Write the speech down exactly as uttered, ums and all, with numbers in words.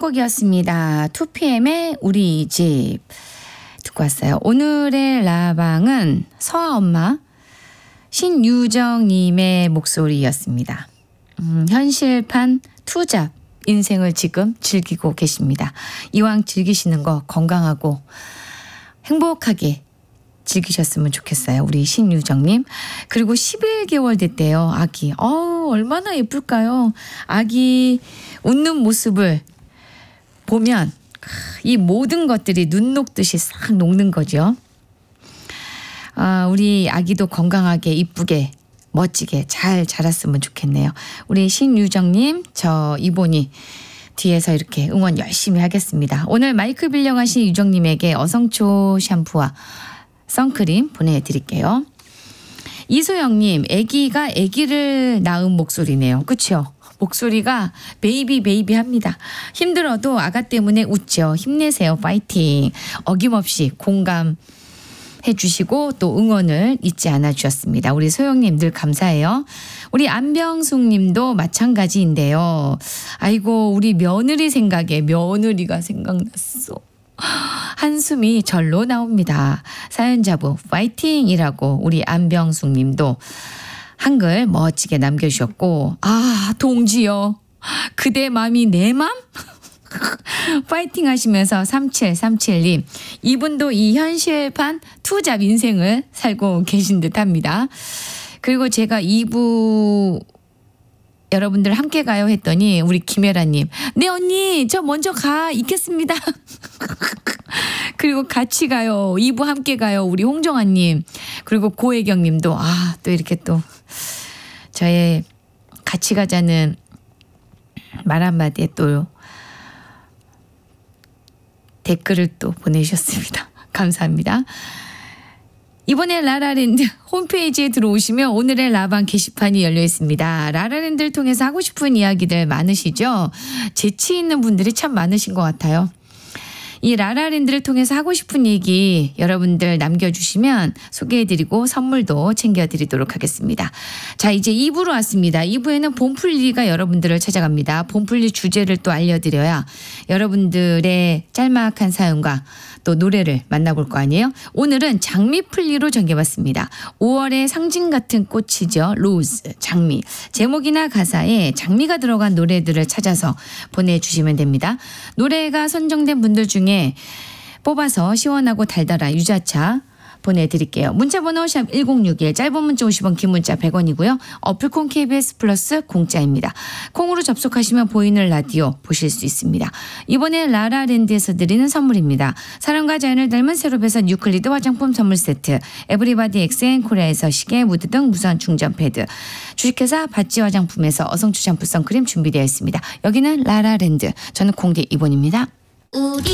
곡이었습니다. 투피엠의 우리 집 듣고 왔어요. 오늘의 라방은 서아 엄마 신유정님의 목소리였습니다. 음, 현실판 투잡 인생을 지금 즐기고 계십니다. 이왕 즐기시는 거 건강하고 행복하게 즐기셨으면 좋겠어요. 우리 신유정님. 그리고 십일 개월 됐대요. 아기. 어우, 얼마나 예쁠까요? 아기 웃는 모습을 보면 이 모든 것들이 눈 녹듯이 싹 녹는 거죠. 아, 우리 아기도 건강하게 이쁘게 멋지게 잘 자랐으면 좋겠네요. 우리 신유정님, 저 이본이 뒤에서 이렇게 응원 열심히 하겠습니다. 오늘 마이크 빌려가신 유정님에게 어성초 샴푸와 선크림 보내드릴게요. 이소영님, 아기가 아기를 낳은 목소리네요. 그렇죠? 목소리가 베이비 베이비 합니다. 힘들어도 아가 때문에 웃죠. 힘내세요. 파이팅. 어김없이 공감해 주시고 또 응원을 잊지 않아 주셨습니다. 우리 소영님 늘 감사해요. 우리 안병숙 님도 마찬가지인데요. 아이고, 우리 며느리 생각에 며느리가 생각났어. 한숨이 절로 나옵니다. 사연자부 파이팅이라고 우리 안병숙 님도 한글 멋지게 남겨주셨고, 아, 동지여, 그대 맘이 내 맘? 파이팅 하시면서 삼칠삼칠 님, 이분도 이 현실판 투잡 인생을 살고 계신 듯 합니다. 그리고 제가 이 부 여러분들 함께 가요 했더니 우리 김혜라님, 네 언니 저 먼저 가 있겠습니다. 그리고 같이 가요. 이 부 함께 가요. 우리 홍정아님. 그리고 고혜경님도 아, 또 이렇게 또 저의 같이 가자는 말 한마디에 또 댓글을 또 보내주셨습니다. 감사합니다. 이번에 라라랜드 홈페이지에 들어오시면 오늘의 라방 게시판이 열려 있습니다. 라라랜드를 통해서 하고 싶은 이야기들 많으시죠? 재치 있는 분들이 참 많으신 것 같아요. 이 라라랜드를 통해서 하고 싶은 얘기 여러분들 남겨주시면 소개해드리고 선물도 챙겨드리도록 하겠습니다. 자, 이제 이 부로 왔습니다. 이 부에는 봄풀리가 여러분들을 찾아갑니다. 봄풀리 주제를 또 알려드려야 여러분들의 짤막한 사연과 또 노래를 만나볼 거 아니에요? 오늘은 장미풀리로 정해봤습니다. 오월의 상징 같은 꽃이죠. 로즈, 장미. 제목이나 가사에 장미가 들어간 노래들을 찾아서 보내주시면 됩니다. 노래가 선정된 분들 중에 뽑아서 시원하고 달달한 유자차 보내드릴게요. 문자번호 샵 일공육일, 짧은 문자 오십 원, 긴 문자 백 원이고요. 어플콘 케이비에스 플러스 공짜입니다. 콩으로 접속하시면 보이는 라디오 보실 수 있습니다. 이번에 라라랜드에서 드리는 선물입니다. 사랑과 자연을 닮은 세로베선 유클리드 화장품 선물 세트, 에브리바디 엑센코리아에서 시계, 무드 등 무선 충전 패드, 주식회사 바찌 화장품에서 어성초 샴푸 선크림 준비되어 있습니다. 여기는 라라랜드, 저는 공대 이본입니다. 우리